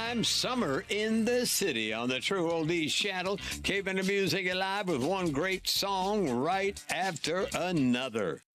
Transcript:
time, Summer in the City on the True Oldies channel, keeping the music alive with one great song right after another.